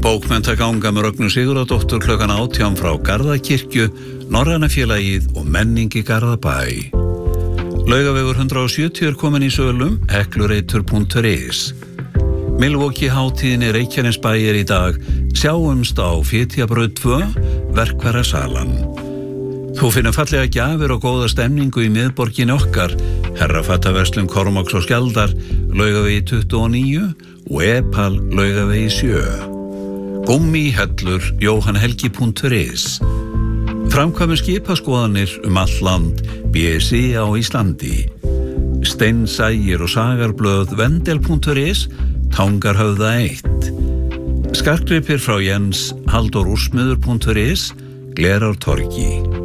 Bókmenntaganga með Rögnu Sigurðardóttur klukkan 18 frá Garðakirkju, Norræna félagið og menning í Garðabæ. Laugavegur 170 komin í sölum, heklureitur.is. Milwaukee hátíðinni Reykjanesbæjar í dag, sjáumst á Fitjabraut 2, verkfærasalan. Þú finnur fallega gjafir og góða stemningu í miðborginni okkar, Herrafattaverslun Kormáks og Skjaldar, Laugavegi 29 og Epal Laugavegi 7. Gummihellur, jóhannhelgi.is. Framkvæmur skipaskoðanir all land, BSI á Íslandi. Steinsægir og sagarblöð, vendel.is, Tangarhöfða 1. Skartgripir frá Jens, Halldór Úrsmiður.is, Glerártorgi.